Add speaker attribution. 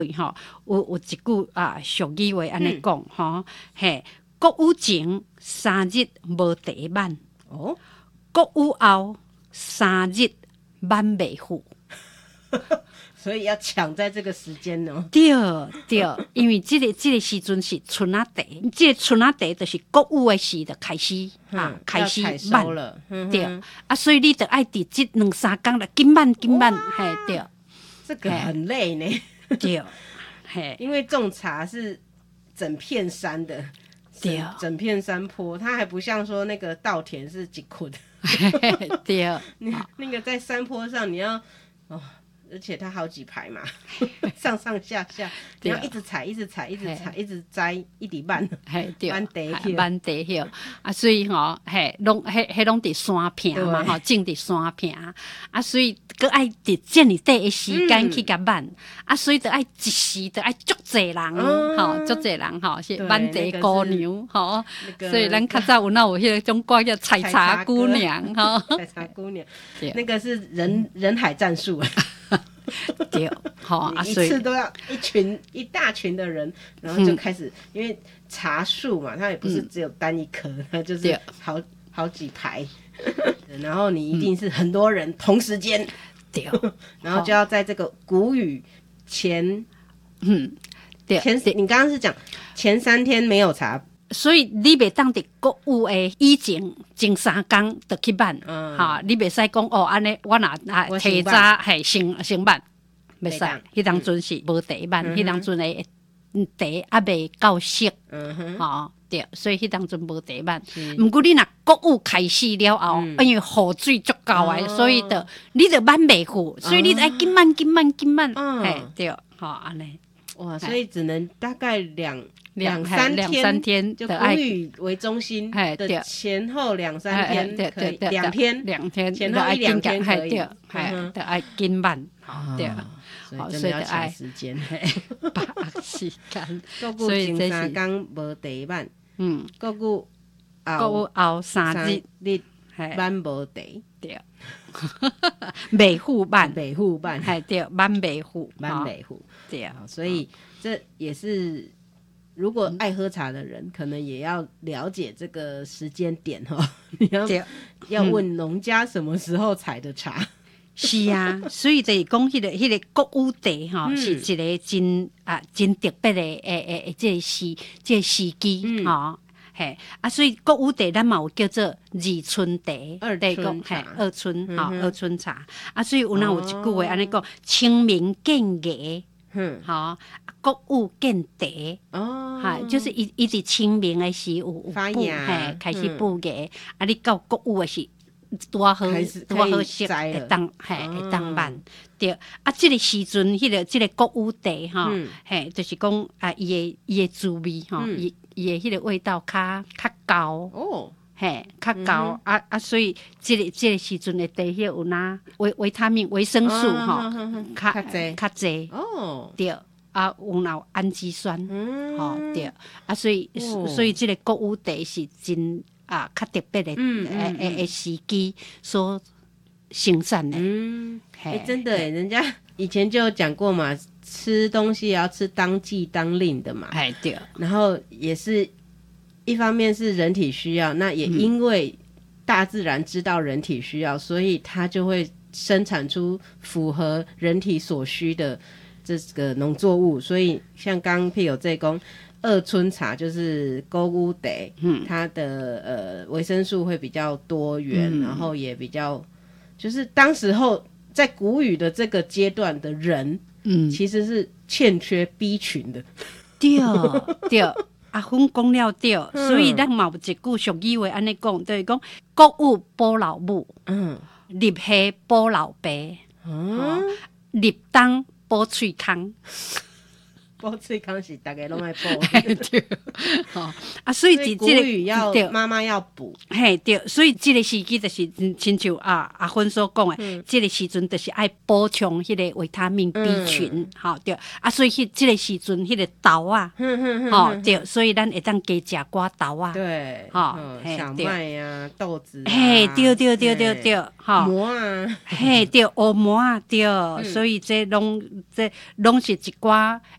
Speaker 1: 吼，有一句俗语话安尼讲吼，嘿，国有前3日无茶晚，
Speaker 2: 哦，
Speaker 1: 国有后3日晚未赴。
Speaker 2: 所以要抢在这个时间哦。
Speaker 1: 对，因为这个时阵是春仔茶，这个春仔茶就是国有的时就开始开始
Speaker 2: 要采
Speaker 1: 晚
Speaker 2: 收了，
Speaker 1: 对所以你就爱伫这2-3天了，今晚，嘿，对，
Speaker 2: 这个很累呢。
Speaker 1: 对，嘿，
Speaker 2: 因为种茶是整片山的，
Speaker 1: 对，
Speaker 2: 整片山坡，它还不像说那个稻田是一捆，
Speaker 1: 对，
Speaker 2: 那个在山坡上你要而且它好几排嘛，上上下下，你要一直采，一直采，一直采，一直摘一直慢，
Speaker 1: 对，
Speaker 2: 慢地
Speaker 1: 慢地迄所以嘿，拢伫山坪嘛种伫山坪所以佮爱伫这么短的时间去甲慢所以就爱一时就爱足侪人足侪人是慢地姑娘所以咱较早有迄个种歌叫采茶姑娘
Speaker 2: 采茶姑娘，那个是人海战术
Speaker 1: 对，
Speaker 2: 一次都要一大群的人，然后就开始，因为茶树嘛，它也不是只有单一棵，它就是好几排，然后你一定是很多人同时间，
Speaker 1: 对，
Speaker 2: 然后就要在这个谷雨前，
Speaker 1: 对，
Speaker 2: 你刚刚是讲前3天没有茶。
Speaker 1: 所以你袂当伫国有的以前3天就去办，你袂使讲安尼我若提早系先办，袂使。迄当阵是无茶办，迄当阵的茶还未够熟，对，所以迄当阵无茶办。毋过你若国有开始了后，因为雨水足够的，所以你就晚袂赴，所以你爱今晚，嘿，对，安尼。
Speaker 2: 哇，所以只能大概两三天，就谷雨为中心的前后2-3天可以，2天前后1-2天可以，
Speaker 1: 就爱今晚，对，
Speaker 2: 所以要抢时间，
Speaker 1: 把握时间，
Speaker 2: 所以前3天无茶晚，国有
Speaker 1: 后3日
Speaker 2: 晚无茶，
Speaker 1: 对，未赴晚，
Speaker 2: 对，
Speaker 1: 晚未赴，
Speaker 2: 对，所以这也是。如果爱喝茶的人，可能也要了解这个时间点你要问农家什么时候采的茶。
Speaker 1: 是啊，所以就是讲迄个国有茶是一个真特别的这个时机嘿所以国有茶咱嘛有叫做二春茶、二春茶所以有一句话安尼讲，清明见月。国有见茶就是伊伫清明的时有
Speaker 2: 发芽，
Speaker 1: 开始布芽你到国有的是多好熟会当慢对这个时阵这个国有茶就是讲伊的滋味伊的迄个味道较高较高所以这个时阵的茶叶有维他命、维生素较济对有氨基酸对所以这个国有茶是真较特别的时机所生产的
Speaker 2: 真的人家以前就有讲过嘛，吃东西也要吃当季当令的嘛
Speaker 1: 对，
Speaker 2: 然后也是一方面是人体需要，那也因为大自然知道人体需要，所以它就会生产出符合人体所需的这个农作物。所以像刚譬如这讲二春茶就是国有茶它的维生素会比较多元然后也比较就是当时候在谷雨的这个阶段的人其实是欠缺 B 群的
Speaker 1: 对芬讲了对所以咱嘛有一句俗语话安尼讲，就是讲国有保老母入夏保老爸入冬保喙空
Speaker 2: 保喙空是大家拢爱保
Speaker 1: 对所以
Speaker 2: 谷雨要妈妈要补
Speaker 1: 对，所以这个时机就是亲像阿芬所讲的这个时阵就是爱补充迄个维他命 B 群对所以这个时阵迄个豆对，所以咱会当加吃寡豆
Speaker 2: 对小麦豆子
Speaker 1: 对
Speaker 2: 馍
Speaker 1: 对黑毛对所以这拢是一寡